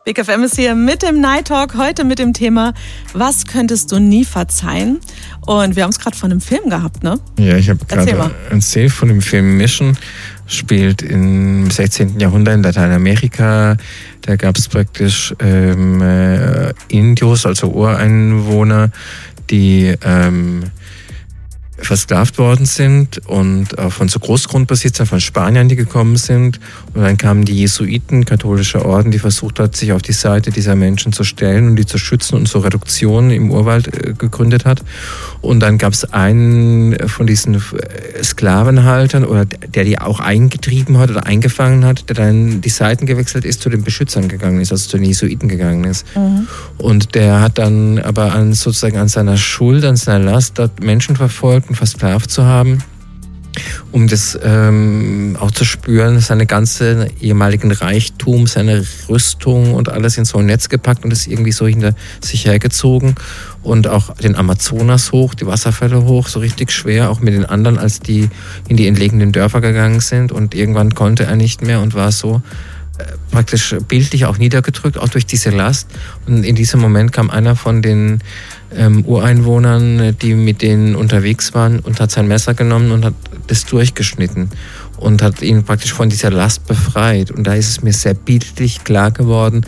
Big FM ist hier mit dem Night Talk, heute mit dem Thema, was könntest du nie verzeihen? Und wir haben es gerade von einem Film gehabt, ne? Ja, ich habe gerade erzählt von dem Film Mission, spielt im 16. Jahrhundert in Lateinamerika. Da gab es praktisch Indios, also Ureinwohner, die versklavt worden sind und auch von so Großgrundbesitzern, von Spaniern, die gekommen sind. Und dann kamen die Jesuiten, katholische Orden, die versucht hat, sich auf die Seite dieser Menschen zu stellen und die zu schützen und so Reduktionen im Urwald gegründet hat. Und dann gab es einen von diesen Sklavenhaltern, oder der die auch eingetrieben hat oder eingefangen hat, der dann die Seiten gewechselt ist, zu den Beschützern gegangen ist, also zu den Jesuiten gegangen ist. Mhm. Und der hat dann aber sozusagen an seiner Schuld, an seiner Last, dort Menschen verfolgt und versklavt zu haben, um das auch zu spüren, seine ganze ehemaligen Reichtum, seine Rüstung und alles in so ein Netz gepackt und das irgendwie so hinter sich hergezogen und auch den Amazonas hoch, die Wasserfälle hoch, so richtig schwer, auch mit den anderen, als die in die entlegenen Dörfer gegangen sind, und irgendwann konnte er nicht mehr und war so praktisch bildlich auch niedergedrückt, auch durch diese Last. Und in diesem Moment kam einer von den Ureinwohnern, die mit denen unterwegs waren, und hat sein Messer genommen und hat das durchgeschnitten und hat ihn praktisch von dieser Last befreit. Und da ist es mir sehr bildlich klar geworden,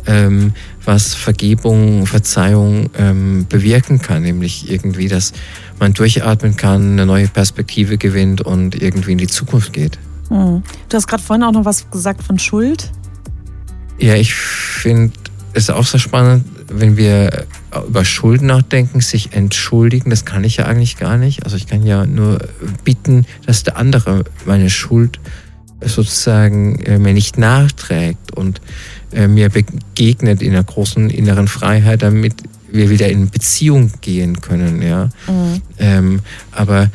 was Vergebung, Verzeihung bewirken kann, nämlich irgendwie, dass man durchatmen kann, eine neue Perspektive gewinnt und irgendwie in die Zukunft geht. Du hast gerade vorhin auch noch was gesagt von Schuld. Ja, ich finde es auch sehr spannend, wenn wir über Schuld nachdenken, sich entschuldigen. Das kann ich ja eigentlich gar nicht. Also ich kann ja nur bitten, dass der andere meine Schuld sozusagen mir nicht nachträgt und mir begegnet in einer großen inneren Freiheit, damit wir wieder in Beziehung gehen können. Ja? Aber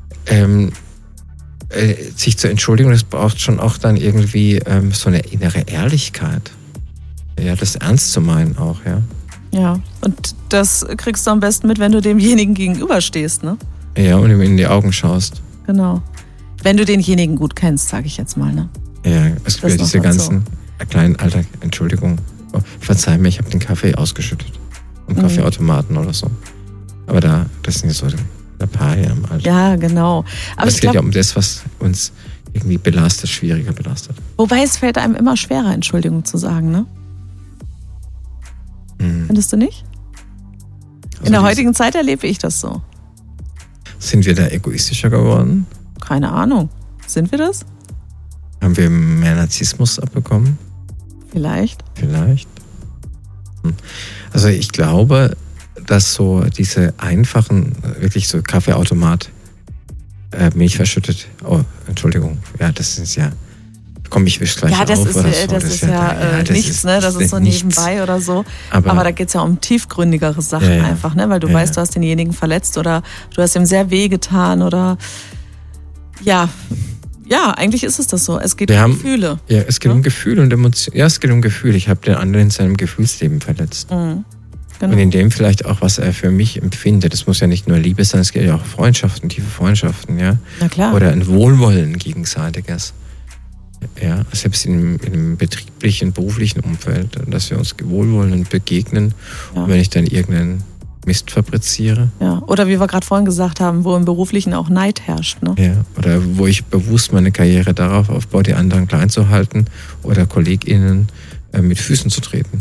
sich zu entschuldigen, das braucht schon auch dann irgendwie so eine innere Ehrlichkeit. Ja, das ernst zu meinen auch, ja. Ja, und das kriegst du am besten mit, wenn du demjenigen gegenüberstehst, ne? Ja, und ihm in die Augen schaust. Genau. Wenn du denjenigen gut kennst, sage ich jetzt mal, ne? Ja, es gibt ja diese ganzen kleinen Alltag, Entschuldigung, verzeih mir, ich habe den Kaffee ausgeschüttet. Im Kaffeeautomaten oder so. Aber das sind jetzt so ein paar Jahre im Alter. Ja, genau. Aber es geht ja um das, was uns irgendwie belastet, schwieriger belastet. Wobei es fällt einem immer schwerer, Entschuldigung zu sagen, ne? Findest du nicht? Also in der heutigen Zeit erlebe ich das so. Sind wir da egoistischer geworden? Keine Ahnung. Sind wir das? Haben wir mehr Narzissmus abbekommen? Vielleicht. Also ich glaube, dass so diese einfachen, wirklich so Kaffeeautomat, Milch verschüttet. Oh, Entschuldigung. Ja, das ist ja... Komm, ich wisch gleich auf. Das oder so. Das ist nichts, ne? Das ist so nebenbei oder so. Aber da geht es ja um tiefgründigere Sachen einfach, ne? Weil du weißt, du hast denjenigen verletzt oder du hast ihm sehr weh getan oder ja, eigentlich ist es das so. Es geht um Gefühle. Ja, es geht um Gefühle und Emotionen. Ja, es geht um Gefühle. Ich habe den anderen in seinem Gefühlsleben verletzt. Genau. Und in dem vielleicht auch, was er für mich empfindet. Es muss ja nicht nur Liebe sein, es geht ja auch Freundschaften, tiefe Freundschaften, ja. Na klar. Oder ein Wohlwollen gegenseitiges. Ja, selbst im betrieblichen, beruflichen Umfeld, dass wir uns wohlwollend begegnen, und wenn ich dann irgendeinen Mist fabriziere. Ja, oder wie wir gerade vorhin gesagt haben, wo im Beruflichen auch Neid herrscht. Ne? Ja, oder wo ich bewusst meine Karriere darauf aufbaue, die anderen klein zu halten oder KollegInnen mit Füßen zu treten.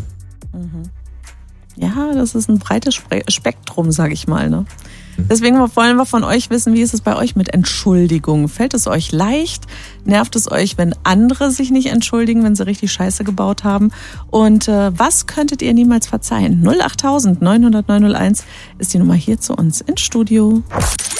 Ja, das ist ein breites Spektrum, sage ich mal. Ne? Deswegen wollen wir von euch wissen, wie ist es bei euch mit Entschuldigung? Fällt es euch leicht? Nervt es euch, wenn andere sich nicht entschuldigen, wenn sie richtig Scheiße gebaut haben? Und was könntet ihr niemals verzeihen? 08000 900 901 ist die Nummer hier zu uns ins Studio.